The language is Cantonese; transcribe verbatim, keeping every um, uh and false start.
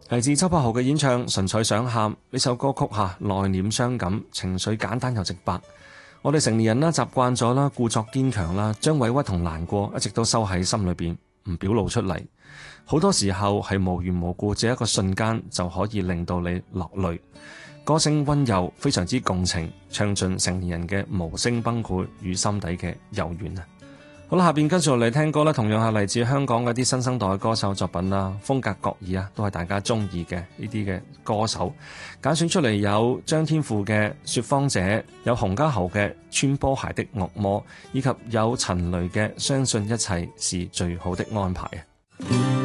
嚟自周柏豪嘅演唱《純粹想喊》呢首歌曲吓，內斂傷感，情緒簡單又直白。我哋成年人啦，習慣咗啦，故作堅強啦，將委屈同難過一直都收喺心裏邊，唔表露出嚟。好多時候係無緣無故，只一個瞬間就可以令到你落淚。歌聲溫柔，非常之共情，唱盡成年人嘅無聲崩潰與心底嘅柔軟啊！好啦，下邊跟住嚟聽歌咧，同樣係嚟自香港嘅啲新生代歌手作品啦，風格各異啊，都係大家中意嘅呢啲嘅歌手。揀選出嚟有張天賦嘅《說謊者》，有洪嘉豪嘅《穿波鞋的惡魔》，以及有陳雷嘅《相信一切是最好的安排》啊！